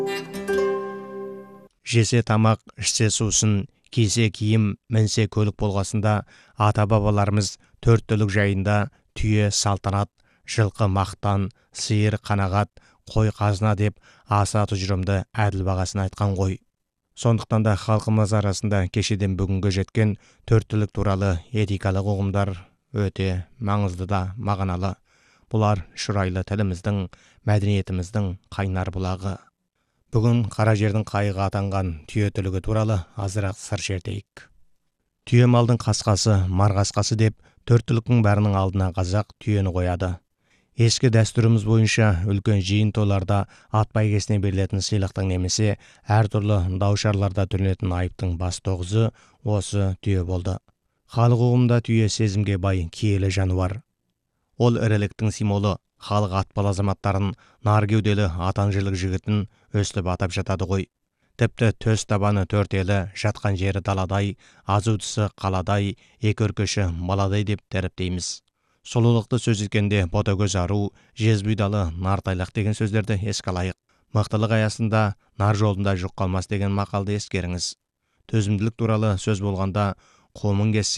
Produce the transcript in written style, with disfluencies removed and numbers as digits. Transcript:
Жесе тамақ, ішсе сусын, кисе киім, мінсе көлік болғасында ата-бабаларымыз төрт түлік жайында түйе салтанат, жылқы мақтан, сиыр қанағат, қой қазына деп аса тұжырымды әділ бағасын айтқан ғой. Сондықтан да халқымыз арасында кешеден бүгінге жеткен төрт түлік туралы этикалық ұғымдар өте маңызды да мағыналы. Бұлар шұрайлы тіліміздің, мәдениетіміздің қайнар бұлағы. Бүгін қара жердің қайығы атанған түйе түлігі туралы азырақ сыр шертейік. Түйе малдың қасқасы, марғасқасы деп төрт түліктің бәрінің алдына қазақ түйені қояды. Ескі дәстүріміз бойынша үлкен жиын тойларда ат бәйгесіне берілетін сыйлықтың немесе әртүрлі даушарларда төленетін айыптың бас тоғызы осы түйе болды. Халық ұғымында түйе сезімге бай киелі жануар. Ол іріліктің символы. Халық атпал азаматтарын, нар кеуделі атанжылық жігітін өстіп атап жатады ғой. Тіпті төс табаны төрт елі, жатқан жері даладай, азу тісі қаладай, екі өркеші маладай деп дәріптейміз. Сұлулықты сөз еткенде ботагөз ару, жез бұйдалы нартайлақ деген сөздерді еске алайық. Мықтылық аясында нар жолында жүк қалмас деген мақалды ескеріңіз. Төзімділік туралы сөз болғанда қомын кессе